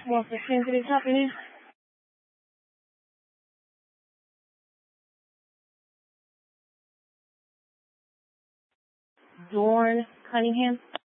What's the thing that is happening? Dorn Cunningham.